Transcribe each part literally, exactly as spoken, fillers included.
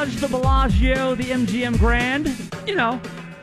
Mirage, the Bellagio, the M G M Grand. You know,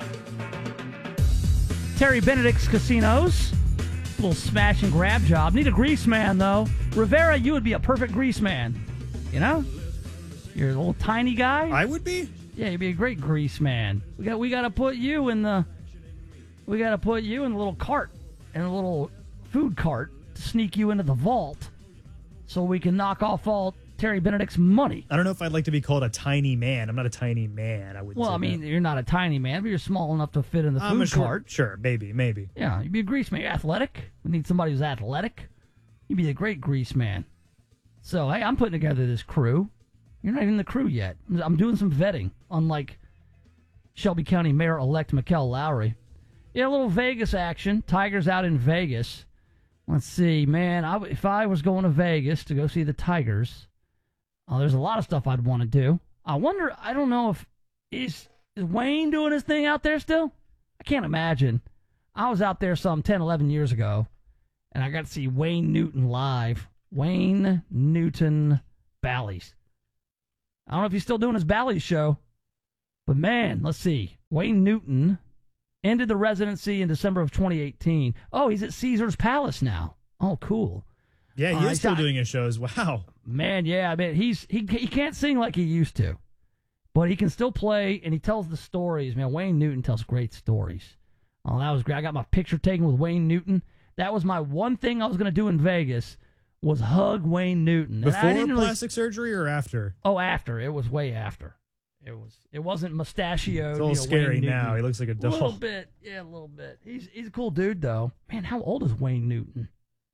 Terry Benedict's casinos. A little smash and grab job. Need a grease man, though. Rivera, you would be a perfect grease man. You know? You're a little tiny guy. I would be? Yeah, you'd be a great grease man. We got we got to put you in the we got to put you in a little cart, in a little food cart to sneak you into the vault, so we can knock off all Terry Benedict's money. I don't know if I'd like to be called a tiny man. I'm not a tiny man. I would. Well, I mean, that. you're not a tiny man, but you're small enough to fit in the food I'm a short, cart. Sure, maybe, maybe. Yeah, you'd be a grease man. You're athletic. We need somebody who's athletic. You'd be a great grease man. So, hey, I'm putting together this crew. You're not even the crew yet. I'm doing some vetting, unlike Shelby County Mayor-elect Mikkel Lowry. Yeah, a little Vegas action. Tigers out in Vegas. Let's see, man, I, if I was going to Vegas to go see the Tigers, uh, there's a lot of stuff I'd want to do. I wonder, I don't know if, is, is Wayne doing his thing out there still? I can't imagine. I was out there some ten, eleven years ago, and I got to see Wayne Newton live. Wayne Newton Bally's. I don't know if he's still doing his Bally's show, but man, let's see. Wayne Newton ended the residency in December of twenty eighteen. Oh, he's at Caesar's Palace now. Oh, cool. Yeah, he uh, is still doing his shows. Wow. Man, yeah, I mean, he's he he can't sing like he used to, but he can still play, and he tells the stories. Man, Wayne Newton tells great stories. Oh, that was great. I got my picture taken with Wayne Newton. That was my one thing I was going to do in Vegas, was hug Wayne Newton. Before really, plastic surgery or after? Oh, after. It was way after. It was. It wasn't mustachioed. It's a little you know, scary Wayne now. Newton. He looks like a doll. A little bit. Yeah, a little bit. He's he's a cool dude, though. Man, how old is Wayne Newton?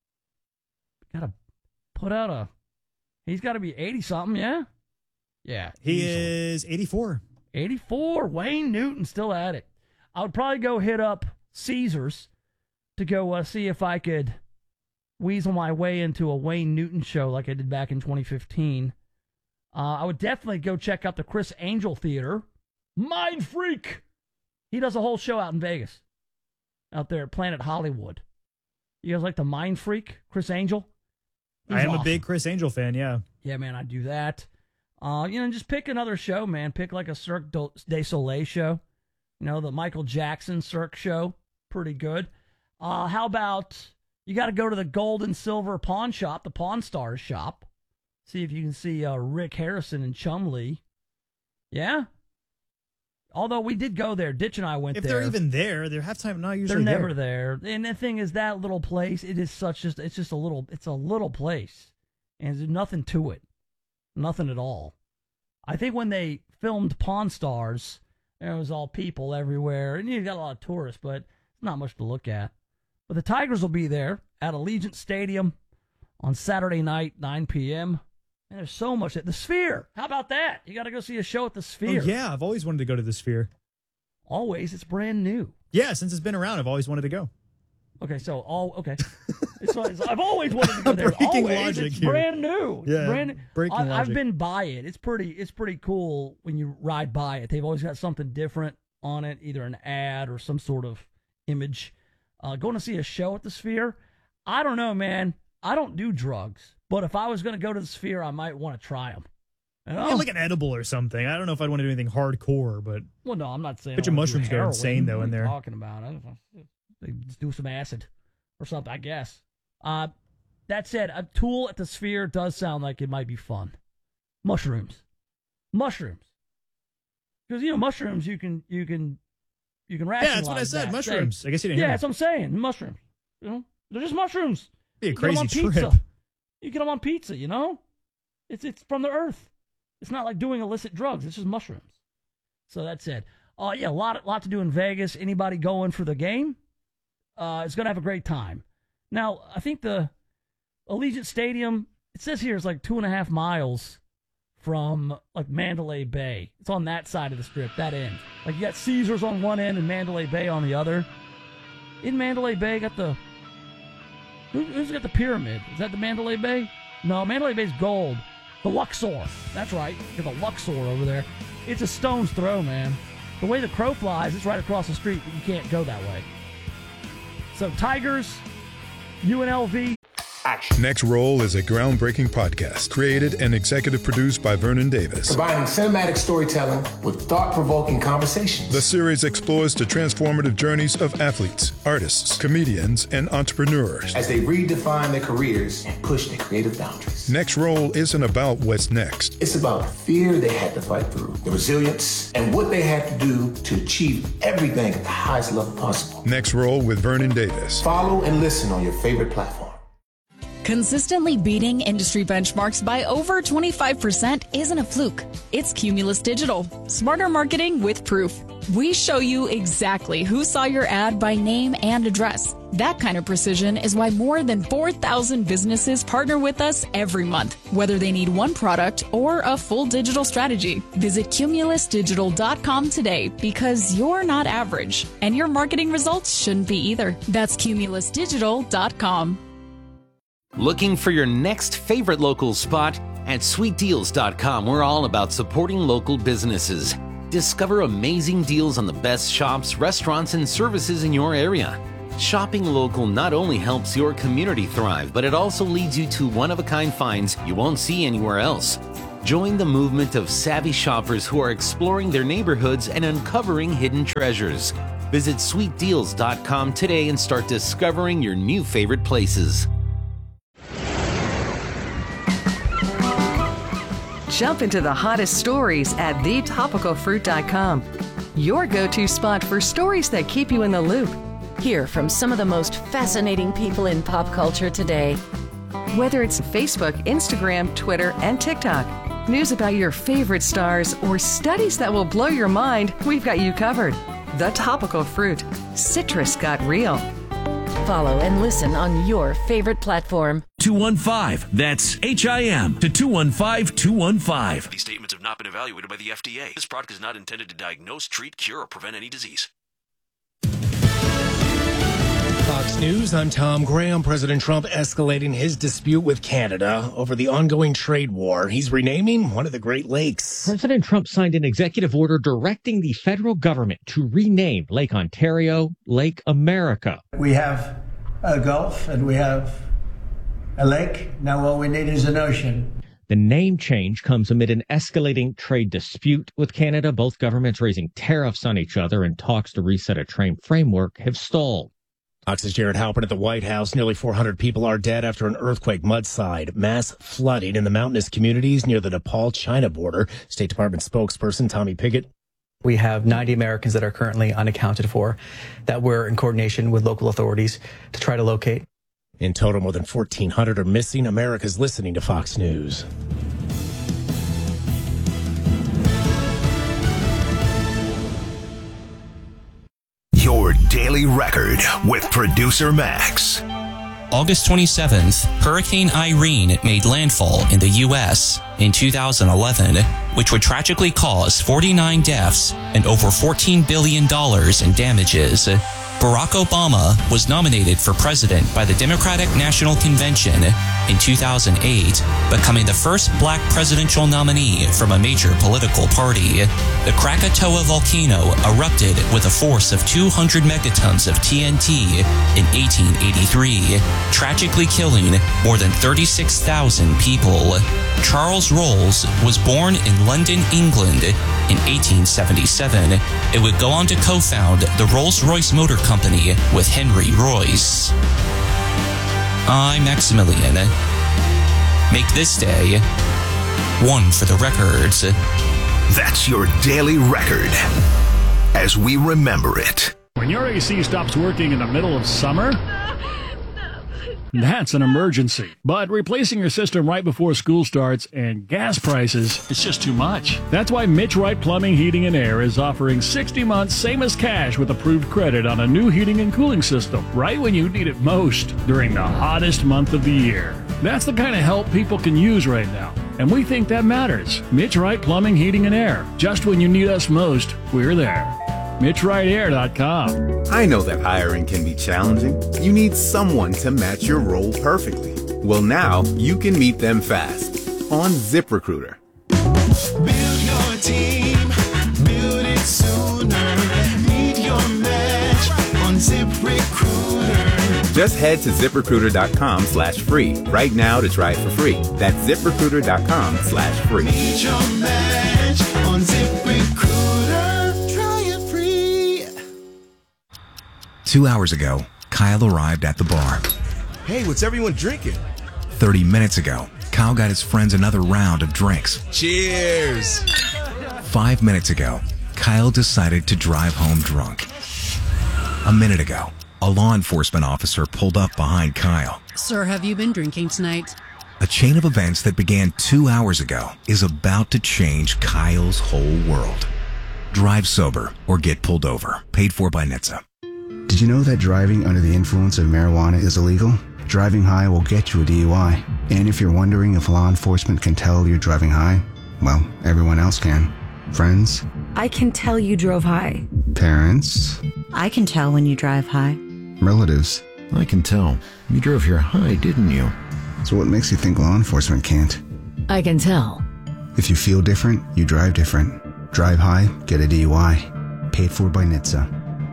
Got to put out a... He's got to be eighty-something, yeah? Yeah. He easily. is eighty-four. eighty-four. Wayne Newton still at it. I would probably go hit up Caesars to go uh, see if I could weasel my way into a Wayne Newton show like I did back in twenty fifteen. Uh, I would definitely go check out the Chris Angel Theater. Mind Freak! He does a whole show out in Vegas, out there at Planet Hollywood. You guys like the Mind Freak, Chris Angel? He's I am awesome. a big Chris Angel fan, yeah. Yeah, man, I'd do that. Uh, you know, just pick another show, man. Pick like a Cirque du Soleil show. You know, the Michael Jackson Cirque show. Pretty good. Uh, how about you got to go to the Gold and Silver Pawn Shop, the Pawn Stars shop. See if you can see uh, Rick Harrison and Chumlee. Yeah? Although we did go there. Ditch and I went if there. If they're even there, they're halftime not usually They're there. never there. And the thing is, that little place, it is such just, it's just a little, it's a little place. And there's nothing to it. Nothing at all. I think when they filmed Pawn Stars, there was all people everywhere. And you got a lot of tourists, but it's not much to look at. But the Tigers will be there at Allegiant Stadium on Saturday night, nine p.m. And there's so much. The Sphere. How about that? You got to go see a show at the Sphere. Oh, yeah, I've always wanted to go to the Sphere. Always. It's brand new. Yeah, since it's been around, I've always wanted to go. Okay, so all okay. It's, it's, I've always wanted to go there. Breaking always. logic It's here. brand new. It's Yeah, brand new. breaking I, I've logic. been by it. It's pretty. It's pretty cool when you ride by it. They've always got something different on it, either an ad or some sort of image. Uh, going to see a show at the Sphere. I don't know, man. I don't do drugs, but if I was going to go to the Sphere, I might want to try them. You know? Yeah, like an edible or something. I don't know if I'd want to do anything hardcore, but Well, no, I'm not saying. Bet I your wanna do mushrooms go heroin. insane, though, What in are you there. Talking about, I don't know. They just do some acid or something, I guess. Uh, that said, a Tool at the Sphere does sound like it might be fun. Mushrooms, mushrooms, because you know mushrooms. You can you can you can rationalize. yeah, that's what I said. that. Mushrooms. Say, I guess you didn't yeah, hear that's what I'm saying. Mushrooms. You know, they're just mushrooms. me. Be a You get 'em crazy on trip. pizza. You get them on pizza. You know, it's it's from the earth. It's not like doing illicit drugs. It's just mushrooms. So that's it. Oh, uh, yeah, a lot, lot to do in Vegas. Anybody going for the game uh, is going to have a great time. Now, I think the Allegiant Stadium, it says here, is like two and a half miles from like Mandalay Bay. It's on that side of the strip, that end. Like you got Caesars on one end and Mandalay Bay on the other. In Mandalay Bay, got the who, who's got the pyramid? Is that the Mandalay Bay? No, Mandalay Bay's gold. The Luxor. That's right. You got the Luxor over there. It's a stone's throw, man. The way the crow flies, it's right across the street, but you can't go that way. So Tigers, U N L V. action. Next Roll is a groundbreaking podcast created and executive produced by Vernon Davis. Combining cinematic storytelling with thought-provoking conversations. The series explores the transformative journeys of athletes, artists, comedians, and entrepreneurs as they redefine their careers and push their creative boundaries. Next Roll isn't about what's next. It's about the fear they had to fight through, the resilience, and what they had to do to achieve everything at the highest level possible. Next Roll with Vernon Davis. Follow and listen on your favorite platform. Consistently beating industry benchmarks by over twenty-five percent isn't a fluke. It's Cumulus Digital. Smarter marketing with proof. We show you exactly who saw your ad by name and address. That kind of precision is why more than four thousand businesses partner with us every month, whether they need one product or a full digital strategy. Visit cumulus digital dot com today because you're not average, and your marketing results shouldn't be either. That's cumulus digital dot com. Looking for your next favorite local spot? At sweet deals dot com, we're all about supporting local businesses. Discover amazing deals on the best shops, restaurants, and services in your area. Shopping local not only helps your community thrive, but it also leads you to one-of-a-kind finds you won't see anywhere else. Join the movement of savvy shoppers who are exploring their neighborhoods and uncovering hidden treasures. Visit sweet deals dot com today and start discovering your new favorite places. Jump into the hottest stories at the topical fruit dot com. Your go-to spot for stories that keep you in the loop. Hear from some of the most fascinating people in pop culture today. Whether it's Facebook, Instagram, Twitter, and TikTok, news about your favorite stars, or studies that will blow your mind, we've got you covered. The Topical Fruit. Citrus got real. Follow and listen on your favorite platform. two one five. That's H I M to two one five two one five. These statements have not been evaluated by the F D A. This product is not intended to diagnose, treat, cure, or prevent any disease. Fox News, I'm Tom Graham. President Trump escalating his dispute with Canada over the ongoing trade war. He's renaming one of the Great Lakes. President Trump signed an executive order directing the federal government to rename Lake Ontario Lake America. We have a Gulf and we have a lake. Now all we need is an ocean. The name change comes amid an escalating trade dispute with Canada. Both governments raising tariffs on each other, and talks to reset a trade framework have stalled. Fox's Jared Halpern at the White House. Nearly four hundred people are dead after an earthquake mudslide. Mass flooding in the mountainous communities near the Nepal-China border. State Department spokesperson Tommy Pickett. We have ninety Americans that are currently unaccounted for that we're in coordination with local authorities to try to locate. In total, more than fourteen hundred are missing. America's listening to Fox News. Your Daily Record with producer Max. August twenty-seventh, Hurricane Irene made landfall in the U S in two thousand eleven, which would tragically cause forty-nine deaths and over fourteen billion dollars in damages. Barack Obama was nominated for president by the Democratic National Convention in two thousand eight, becoming the first black presidential nominee from a major political party. The Krakatoa volcano erupted with a force of two hundred megatons of T N T in eighteen eighty-three, tragically killing more than thirty-six thousand people. Charles Rolls was born in London, England in eighteen seventy-seven. It would go on to co-found the Rolls-Royce Motor Company with Henry Royce. I'm Maximilian. Make this day one for the records. That's your Daily Record as we remember it. When your A C stops working in the middle of summer, that's an emergency. But replacing your system right before school starts and gas prices, it's just too much. That's why Mitch Wright Plumbing, Heating, and Air is offering sixty months same as cash with approved credit on a new heating and cooling system right when you need it most during the hottest month of the year. That's the kind of help people can use right now, and we think that matters. Mitch Wright Plumbing, Heating, and Air. Just when you need us most, we're there. Mitch Wright Air dot com. I know that hiring can be challenging. You need someone to match your role perfectly. Well, now you can meet them fast on ZipRecruiter. Build your team, build it sooner. Meet your match on ZipRecruiter. Just head to ZipRecruiter.com slash free right now to try it for free. That's ZipRecruiter.com slash free. Need your match on ZipRecruiter. Try it free. Two hours ago, Kyle arrived at the bar. Hey, what's everyone drinking? Thirty minutes ago, Kyle got his friends another round of drinks. Cheers! Five minutes ago, Kyle decided to drive home drunk. A minute ago, a law enforcement officer pulled up behind Kyle. Sir, have you been drinking tonight? A chain of events that began two hours ago is about to change Kyle's whole world. Drive sober or get pulled over. Paid for by N H T S A. Did you know that driving under the influence of marijuana is illegal? Driving high will get you a D U I. And if you're wondering if law enforcement can tell you're driving high, well, everyone else can. Friends? I can tell you drove high. Parents? I can tell when you drive high. Relatives? I can tell. You drove here high, didn't you? So what makes you think law enforcement can't? I can tell. If you feel different, you drive different. Drive high, get a D U I. Paid for by N H T S A.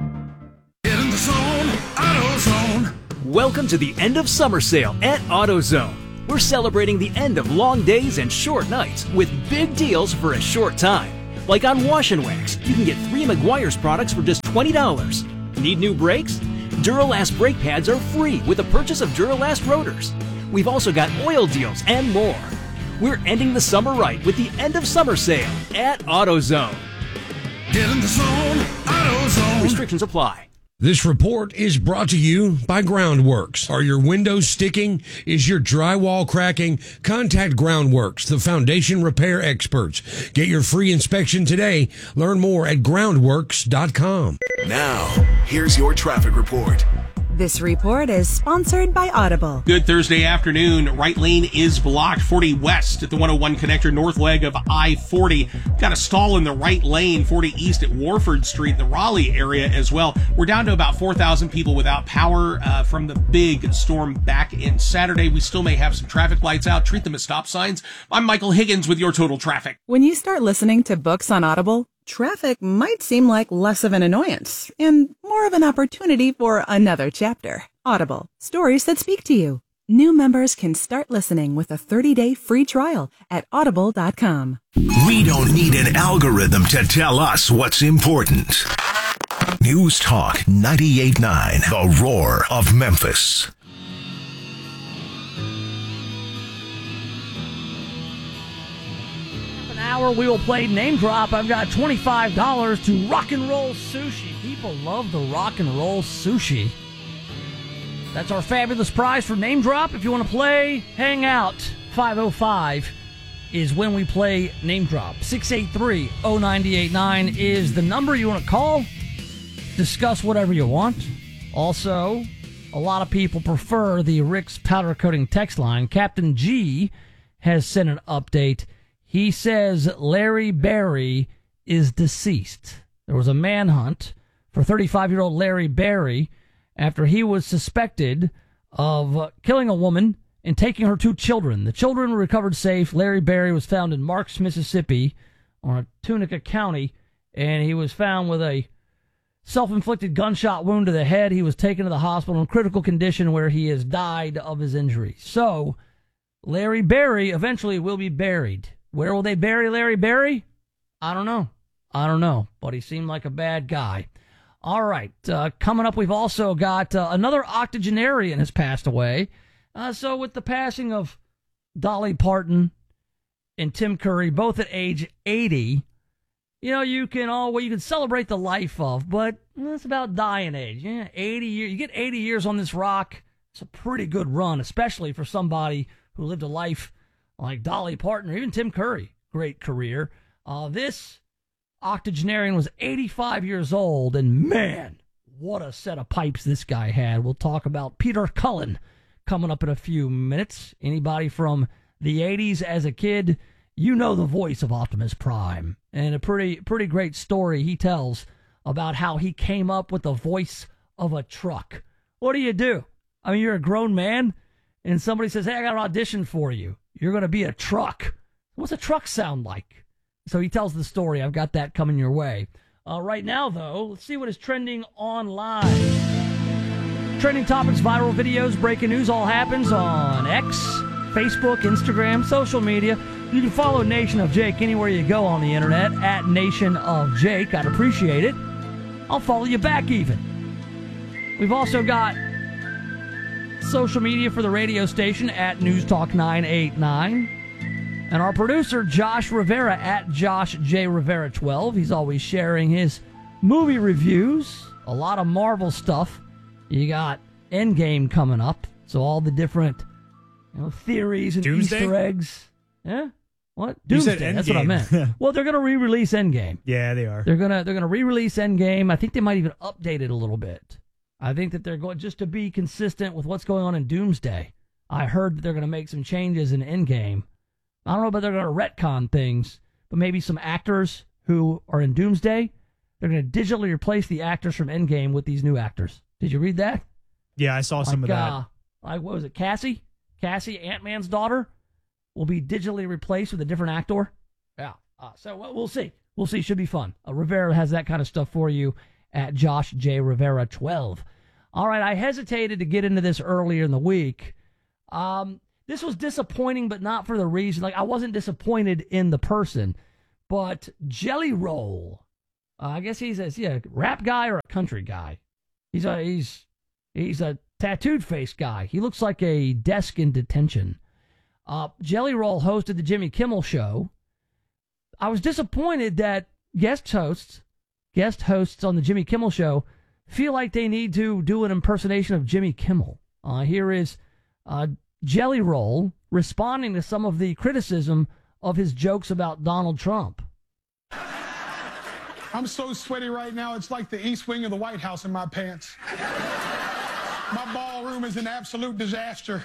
Get in the zone, AutoZone. Welcome to the end of summer sale at AutoZone. We're celebrating the end of long days and short nights with big deals for a short time. Like on Wash and Wax, you can get three Meguiar's products for just twenty dollars. Need new brakes? Duralast brake pads are free with the purchase of Duralast rotors. We've also got oil deals and more. We're ending the summer right with the end of summer sale at AutoZone. Get in the zone, AutoZone. Restrictions apply. This report is brought to you by Groundworks. Are your windows sticking? Is your drywall cracking? Contact Groundworks, the foundation repair experts. Get your free inspection today. Learn more at groundworks dot com. Now, here's your traffic report. This report is sponsored by Audible. Good Thursday afternoon. Right lane is blocked. forty west at the one oh one connector, north leg of I forty. Got a stall in the right lane. forty east at Warford Street, the Raleigh area as well. We're down to about four thousand people without power uh, from the big storm back in Saturday. We still may have some traffic lights out. Treat them as stop signs. I'm Michael Higgins with your Total Traffic. When you start listening to books on Audible, traffic might seem like less of an annoyance and more of an opportunity for another chapter. Audible, stories that speak to you. New members can start listening with a thirty-day free trial at audible dot com. We don't need an algorithm to tell us what's important. News Talk ninety-eight point nine, The Roar of Memphis. Hour we will play Name Drop. I've got twenty-five dollars to Rock and Roll Sushi. People love the Rock and Roll Sushi. That's our fabulous prize for Name Drop. If you want to play, hang out. five oh five is when we play Name Drop. six eight three, oh nine eight nine is the number you want to call. Discuss whatever you want. Also, a lot of people prefer the Rick's Powder Coating text line. Captain G has sent an update. He says Larry Berry is deceased. There was a manhunt for thirty-five-year-old Larry Berry after he was suspected of uh, killing a woman and taking her two children. The children were recovered safe. Larry Berry was found in Marks, Mississippi, on Tunica County, and he was found with a self-inflicted gunshot wound to the head. He was taken to the hospital in critical condition where he has died of his injuries. So, Larry Berry eventually will be buried. Where will they bury Larry Berry? I don't know. I don't know, but he seemed like a bad guy. All right, uh, coming up, we've also got uh, another octogenarian has passed away. Uh, so with the passing of Dolly Parton and Tim Curry, both at age eighty, you know, you can all well, you can celebrate the life of, but well, it's about dying age. Yeah, eighty years. You get eighty years on this rock. It's a pretty good run, especially for somebody who lived a life like Dolly Parton or even Tim Curry. Great career. Uh, this octogenarian was eighty-five years old, and man, what a set of pipes this guy had. We'll talk about Peter Cullen coming up in a few minutes. Anybody from the eighties as a kid, you know the voice of Optimus Prime. And a pretty pretty great story he tells about how he came up with the voice of a truck. What do you do? I mean, you're a grown man, and somebody says, hey, I got an audition for you. You're going to be a truck. What's a truck sound like? So he tells the story. I've got that coming your way. Uh, right now, though, let's see what is trending online. trending topics, viral videos, breaking news all happens on X, Facebook, Instagram, social media. You can follow Nation of Jake anywhere you go on the internet, at Nation of Jake. I'd appreciate it. I'll follow you back even. We've also got social media for the radio station at News Talk nine eighty-nine. And our producer, Josh Rivera, at Josh J. Rivera twelve. He's always sharing his movie reviews. A lot of Marvel stuff. You got Endgame coming up. So all the different you know, theories and Doomsday? Easter eggs. Yeah? What? You said Doomsday. That's what I Endgame. meant. Well, they're going to re-release Endgame. Yeah, they are. They're gonna they're gonna re-release Endgame. I think they might even update it a little bit. I think that they're going just to be consistent with what's going on in Doomsday. I heard that they're going to make some changes in Endgame. I don't know about they're going to retcon things, but maybe some actors who are in Doomsday, they're going to digitally replace the actors from Endgame with these new actors. Did you read that? Yeah, I saw some like, of that. Uh, like what was it? Cassie, Cassie, Ant-Man's daughter, will be digitally replaced with a different actor. Yeah. Uh, so we'll see. We'll see. Should be fun. Uh, Rivera has that kind of stuff for you at Josh J. Rivera twelve. All right, I hesitated to get into this earlier in the week. Um, this was disappointing, but not for the reason. Like, I wasn't disappointed in the person, but Jelly Roll. Uh, I guess he's a, is he a rap guy or a country guy. He's a he's he's a tattooed face guy. He looks like a desk in detention. Uh, Jelly Roll hosted the Jimmy Kimmel Show. I was disappointed that guest hosts, guest hosts on the Jimmy Kimmel Show, feel like they need to do an impersonation of Jimmy Kimmel. Uh, here is uh, Jelly Roll responding to some of the criticism of his jokes about Donald Trump. I'm so sweaty right now, it's like the east wing of the White House in my pants. My ballroom is an absolute disaster.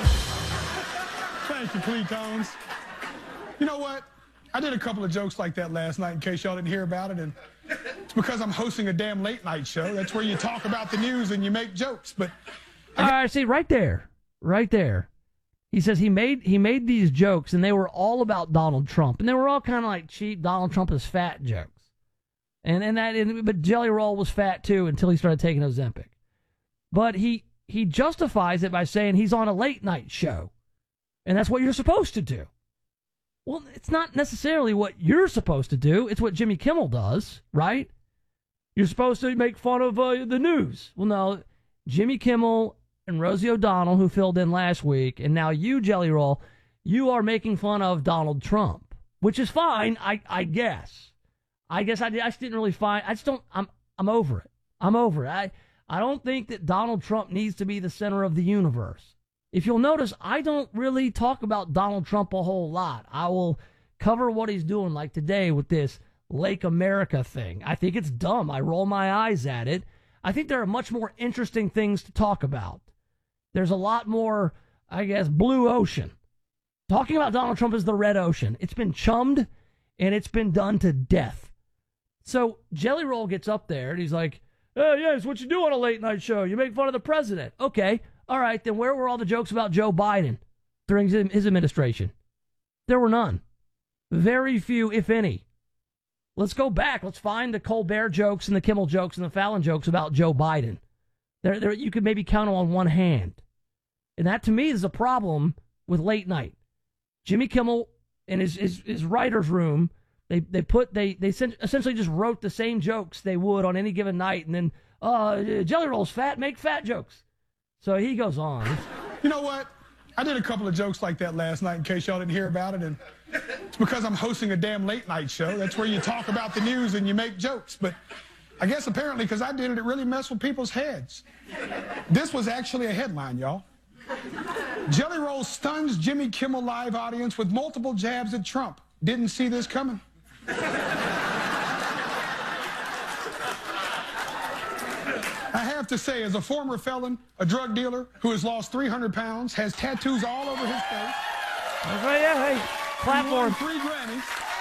Thank you, Cletones. You know what? I did a couple of jokes like that last night in case y'all didn't hear about it, and it's because I'm hosting a damn late night show. That's where you talk about the news and you make jokes, but... All right, see, right there, right there. He says he made he made these jokes, and they were all about Donald Trump, and they were all kind of like cheap Donald Trump is fat jokes. And and that, and, but Jelly Roll was fat too until he started taking Ozempic. But he he justifies it by saying he's on a late night show, and that's what you're supposed to do. Well, it's not necessarily what you're supposed to do. It's what Jimmy Kimmel does, right? You're supposed to make fun of uh, the news. Well, no, Jimmy Kimmel and Rosie O'Donnell, who filled in last week, and now you, Jelly Roll, you are making fun of Donald Trump, which is fine, I I guess. I guess I, I just didn't really find. I just don't. I'm I'm over it. I'm over it. I I don't think that Donald Trump needs to be the center of the universe. If you'll notice, I don't really talk about Donald Trump a whole lot. I will cover what he's doing, like today with this Lake America thing. I think it's dumb. I roll my eyes at it. I think there are much more interesting things to talk about. There's a lot more, I guess, blue ocean. Talking about Donald Trump is the red ocean. It's been chummed, and it's been done to death. So Jelly Roll gets up there, and he's like, oh, yes, what you do on a late night show? You make fun of the president. Okay, all right, then where were all the jokes about Joe Biden during his administration? There were none. Very few, if any. Let's go back. Let's find the Colbert jokes and the Kimmel jokes and the Fallon jokes about Joe Biden. There, there, you could maybe count them on one hand. And that, to me, is a problem with late night. Jimmy Kimmel in his, his, his writer's room, They they put they they essentially just wrote the same jokes they would on any given night, and then uh, Jelly Roll's fat, make fat jokes. So he goes on. You know what? I did a couple of jokes like that last night in case y'all didn't hear about it, and it's because I'm hosting a damn late night show. That's where you talk about the news and you make jokes. But I guess apparently because I did it, it really messed with people's heads. This was actually a headline, y'all. Jelly Roll stuns Jimmy Kimmel Live audience with multiple jabs at Trump. Didn't see this coming. I have to say, as a former felon, a drug dealer who has lost three hundred pounds, has tattoos all over his face. Okay, yeah, hey, platform. Three Grammys.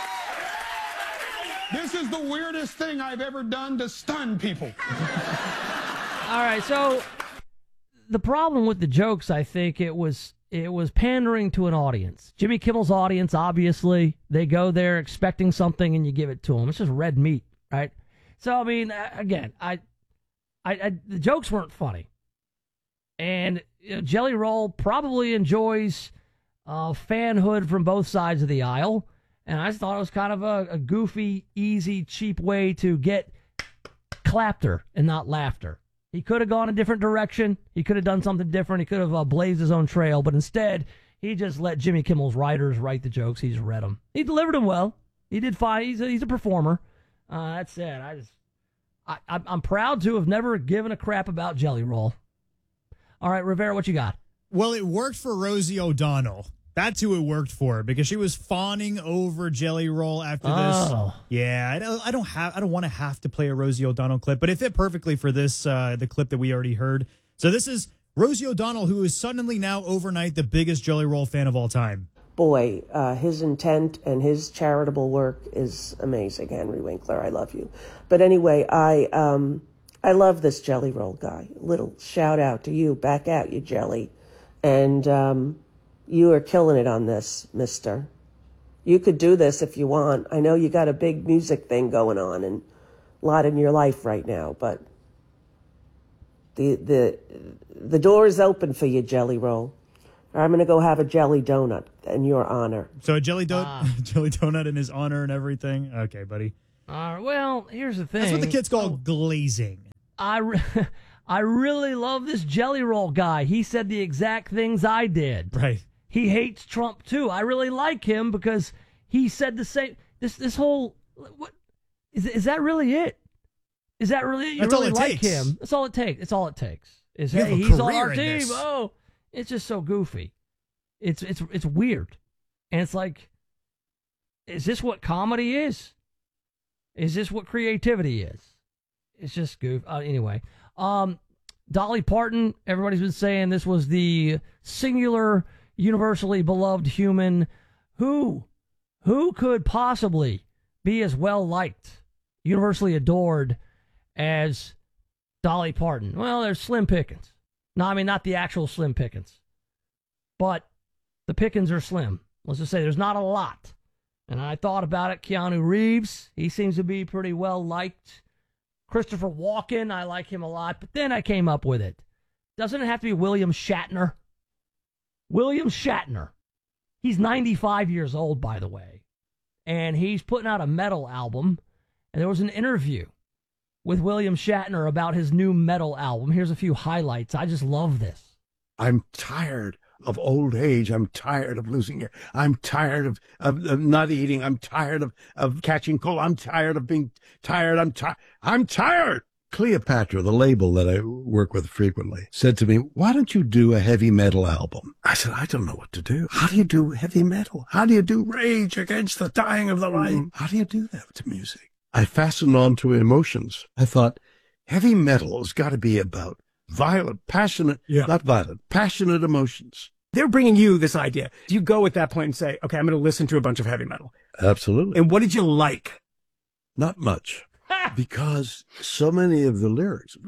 This is the weirdest thing I've ever done to stun people. All right, so the problem with the jokes, I think it was it was pandering to an audience. Jimmy Kimmel's audience, obviously, they go there expecting something and you give it to them. It's just red meat, right? So, I mean, again, I, I, I the jokes weren't funny. And you know, Jelly Roll probably enjoys uh, fanhood from both sides of the aisle. And I just thought it was kind of a, a goofy, easy, cheap way to get clapter and not laughter. He could have gone a different direction. He could have done something different. He could have uh, blazed his own trail. But instead, he just let Jimmy Kimmel's writers write the jokes. He just read them. He delivered them well. He did fine. He's a, he's a performer. Uh, that's it. I just, I, I'm proud to have never given a crap about Jelly Roll. All right, Rivera, what you got? Well, it worked for Rosie O'Donnell. That's who it worked for, because she was fawning over Jelly Roll after Oh. this. Yeah, I don't, I don't have, I don't want to have to play a Rosie O'Donnell clip, but it fit perfectly for this, uh, the clip that we already heard. So this is Rosie O'Donnell, who is suddenly now overnight the biggest Jelly Roll fan of all time. Boy, uh, his intent and his charitable work is amazing, Henry Winkler. I love you. But anyway, I um, I love this Jelly Roll guy. Little shout out to you. Back at you, Jelly. And um, you are killing it on this, mister. You could do this if you want. I know you got a big music thing going on and a lot in your life right now, but the the the door is open for you, Jelly Roll. I'm going to go have a jelly donut in your honor. So a jelly, do- Ah. jelly donut in his honor and everything? Okay, buddy. All right, well, here's the thing. That's what the kids call glazing. I, re- I really love this Jelly Roll guy. He said the exact things I did. Right. He hates Trump, too. I really like him because he said the same. This this whole... What, is, is that really it? Is that really it? You That's all really it like takes. him. That's all it takes. It's all it takes. Is, You have hey, a he's on career our in team. this. Oh, it's just so goofy. It's it's it's weird. And it's like, is this what comedy is? Is this what creativity is? It's just goof. Uh, anyway, um, Dolly Parton, everybody's been saying this was the singular, universally beloved human. Who, who could possibly be as well liked, universally adored as Dolly Parton? Well, there's Slim Pickens. No, I mean, not the actual Slim Pickens, but the Pickens are slim. Let's just say there's not a lot. And I thought about it. Keanu Reeves, he seems to be pretty well liked. Christopher Walken, I like him a lot. But then I came up with it. Doesn't it have to be William Shatner? William Shatner. He's ninety-five years old, by the way. And he's putting out a metal album. And there was an interview with William Shatner about his new metal album. Here's a few highlights. I just love this. I'm tired of old age. I'm tired of losing it. I'm tired of, of, of not eating. I'm tired of, of catching cold. I'm tired of being tired. I'm tired. I'm tired. Cleopatra, the label that I work with frequently, said to me, why don't you do a heavy metal album? I said, I don't know what to do. How do you do heavy metal? How do you do Rage Against the Dying of the Light? How do you do that to music? I fastened on to emotions. I thought, heavy metal has got to be about violent, passionate, not violent, passionate emotions. They're bringing you this idea. Do you go at that point and say, okay, I'm going to listen to a bunch of heavy metal? Absolutely. And what did you like? Not much. Because so many of the lyrics,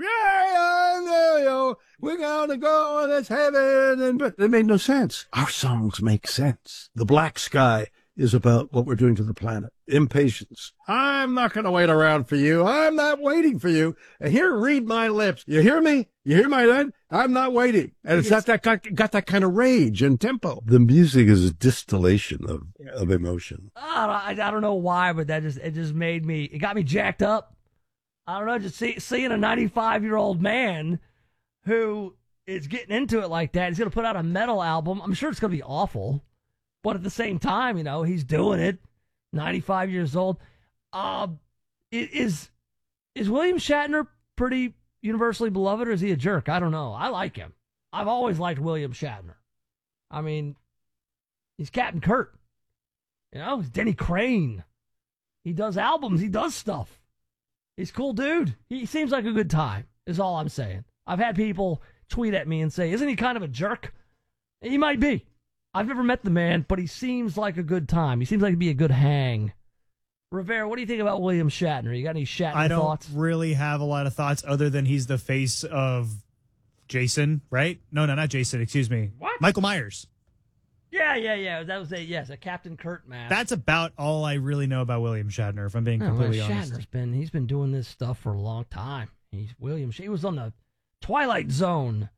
yeah, we're going to go to this heaven, and but they made no sense. Our songs make sense. The Black Sky is about what we're doing to the planet. Impatience. I'm not going to wait around for you. I'm not waiting for you. And here, read my lips. You hear me? You hear my head? I'm not waiting. And it's got that, got, got that kind of rage and tempo. The music is a distillation of, of emotion. I don't, I, I don't know why, but that just it just made me, it got me jacked up. I don't know, just see, seeing a ninety-five-year-old man who is getting into it like that. He's going to put out a metal album. I'm sure it's going to be awful. But at the same time, you know, he's doing it. ninety-five years old. Uh, is, is William Shatner pretty universally beloved, or is he a jerk? I don't know. I like him. I've always liked William Shatner. I mean, he's Captain Kurt. You know, he's Denny Crane. He does albums. He does stuff. He's a cool dude. He seems like a good time, is all I'm saying. I've had people tweet at me and say, isn't he kind of a jerk? He might be. I've never met the man, but he seems like a good time. He seems like he'd be a good hang. Rivera, what do you think about William Shatner? You got any Shatner I don't thoughts? really have a lot of thoughts other than he's the face of Jason, right? No, no, not Jason. Excuse me. What? Michael Myers. Yeah, yeah, yeah. That was a, yes, a Captain Kurt mask. That's about all I really know about William Shatner, if I'm being Oh, completely well, honest. Shatner's been, he's been doing this stuff for a long time. He's William, he was on the Twilight Zone.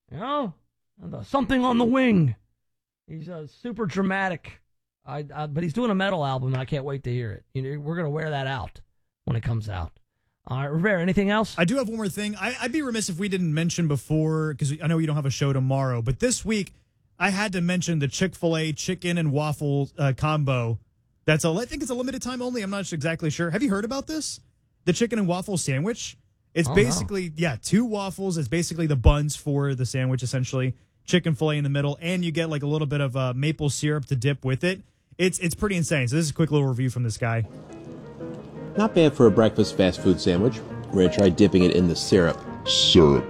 You know, the something on the wing. He's uh, super dramatic. I, I, but he's doing a metal album, and I can't wait to hear it. You know, we're gonna wear that out when it comes out. All right, Rivera, anything else? I do have one more thing. I, I'd be remiss if we didn't mention before, because I know you don't have a show tomorrow, but this week I had to mention the Chick-fil-A chicken and waffle uh, combo. That's a, I think it's a limited time only. I'm not exactly sure. Have you heard about this? The chicken and waffle sandwich. It's Oh, basically, no. yeah, two waffles. It's basically the buns for the sandwich, essentially. Chicken fillet in the middle, and you get like a little bit of uh, maple syrup to dip with it. It's it's pretty insane. So this is a quick little review from this guy. Not bad for a breakfast fast food sandwich. We're going to try dipping it in the syrup. Syrup.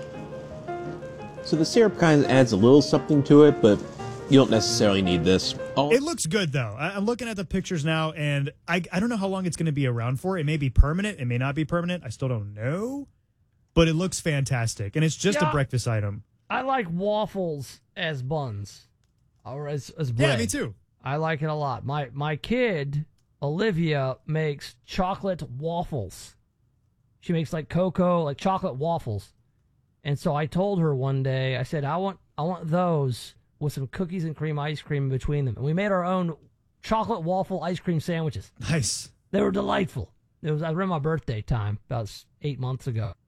So the syrup kind of adds a little something to it, but you don't necessarily need this. Oh, It looks good, though. I, I'm looking at the pictures now, and I, I don't know how long it's going to be around for. It may be permanent. It may not be permanent. I still don't know. But it looks fantastic, and it's just Yeah. a breakfast item. I like waffles as buns, or as as bread. Yeah, me too. I like it a lot. My my kid Olivia makes chocolate waffles. She makes like cocoa, like chocolate waffles. And so I told her one day, I said, I want I want those with some cookies and cream ice cream between them. And we made our own chocolate waffle ice cream sandwiches. Nice. They were delightful. It was around my birthday time, about eight months ago.